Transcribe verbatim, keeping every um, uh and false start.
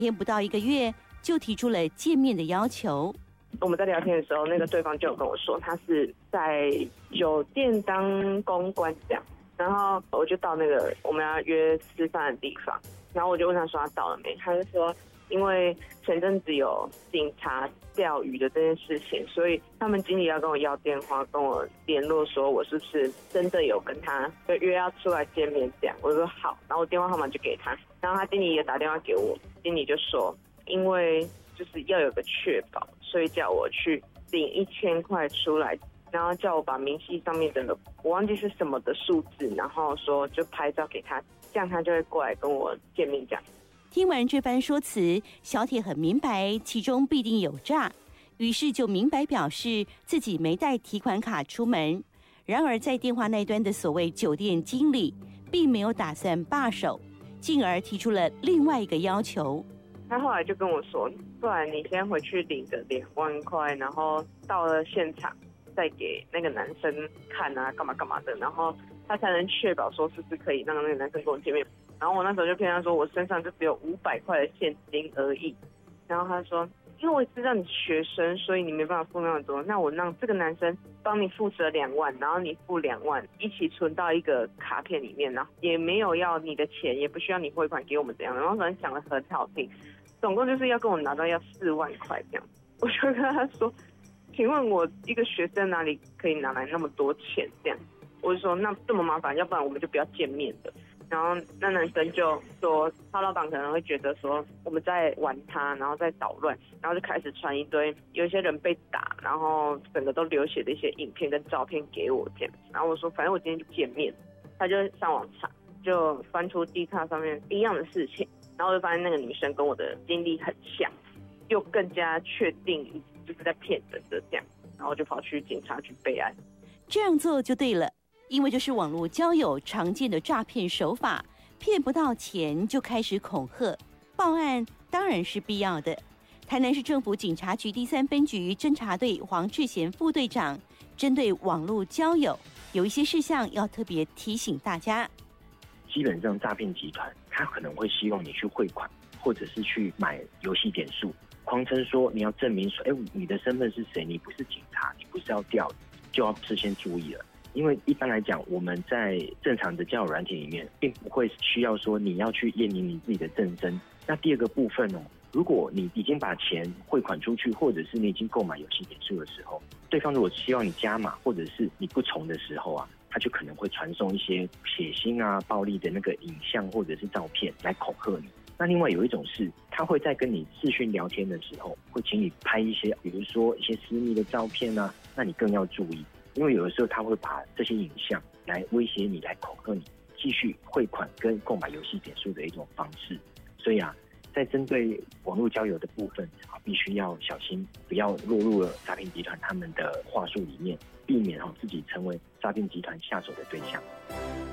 天不到一个月就提出了见面的要求。 我们在聊天的时候，那个对方就有跟我说，他是在酒店当公关这样，然后我就到那个我们要约吃饭的地方，然后我就问他说他到了没，他就说因为前阵子有警察钓鱼的这件事情，所以他们经理要跟我要电话，跟我联络说我是不是真的有跟他就约要出来见面这样。我说好，然后我电话号码就给他，然后他经理也打电话给我，经理就说因为就是要有个确保，所以叫我去领一千块出来，然后叫我把明细上面的我忘记是什么的数字，然后说就拍照给他，这样他就会过来跟我见面这样。 听完这番说辞，小铁很明白其中必定有诈，于是就明白表示自己没带提款卡出门。然而在电话那端的所谓酒店经理并没有打算罢手，进而提出了另外一个要求。 他后来就跟我说，不然你先回去领个两万块，然后到了现场再给那个男生看啊，干嘛干嘛的，然后他才能确保说是不是可以让那个男生跟我见面。然后我那时候就骗他说我身上就只有五百块的现金而已，然后他说因为我知道你学生，所以你没办法付那么多，那我让这个男生帮你付折两万，然后你付两万一起存到一个卡片里面，然后也没有要你的钱，也不需要你汇款给我们这样，然后反正讲得很好听，总共就是要跟我拿到要四万块这样。我就跟他说请问我一个学生哪里可以拿来那么多钱这样，我就说那这么麻烦，要不然我们就不要见面的。然后那男生就说他老板可能会觉得说我们在玩他，然后在捣乱，然后就开始传一堆有一些人被打，然后整个都流血的一些影片跟照片给我这样。然后我说反正我今天就见面，他就上网查，就翻出 D 卡上面一样的事情，然后就发现那个女生跟我的经历很像，又更加确定就是在骗人的这样，然后就跑去警察局备案。 这样做就对了，因为这是网络交友常见的诈骗手法，骗不到钱就开始恐吓，报案当然是必要的。台南市政府警察局第三分局侦查队黄志贤副队长针对网络交友有一些事项要特别提醒大家。 基本上诈骗集团他可能会希望你去汇款，或者是去买游戏点数，狂称说你要证明说，哎，你的身份是谁，你不是警察，你不是要钓，就要事先注意了。因为一般来讲，我们在正常的交友软体里面，并不会需要说你要去验明你自己的正身。那第二个部分哦，如果你已经把钱汇款出去，或者是你已经购买游戏点数的时候，对方如果希望你加码，或者是你不从的时候啊，他就可能会传送一些血腥啊、暴力的那个影像或者是照片来恐吓你。那另外有一种是，他会在跟你视讯聊天的时候，会请你拍一些，比如说一些私密的照片啊，那你更要注意。因为有的时候他会把这些影像来威胁你，来恐吓你继续汇款跟购买游戏点数的一种方式。所以啊，在针对网络交友的部分啊，必须要小心，不要落入了诈骗集团他们的话术里面，避免啊自己成为诈骗集团下手的对象。